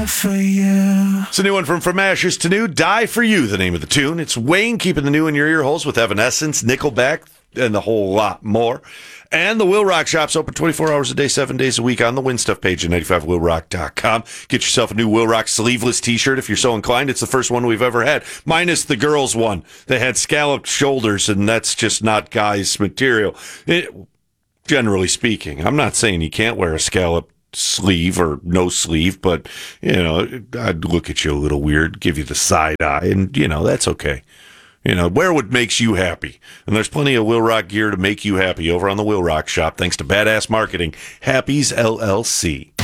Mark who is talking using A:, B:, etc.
A: For you.
B: It's a new one from Ashes to New. Die for You, the name of the tune. It's Wayne keeping the new in your ear holes with Evanescence, Nickelback, and the whole lot more. And the Will Rock Shop's open 24 hours a day, 7 days a week on the Win Stuff page at 95willrock.com. Get yourself a new Will Rock sleeveless t-shirt if you're so inclined. It's the first one we've ever had, minus the girls' one. They had scalloped shoulders, and that's just not guys' material. Generally speaking, I'm not saying you can't wear a scalloped sleeve or no sleeve, but I'd look at you a little weird, give you the side eye, and that's okay. Wear what makes you happy, and there's plenty of Will Rock gear to make you happy over on the Will Rock Shop, thanks to badass marketing. Happy's LLC.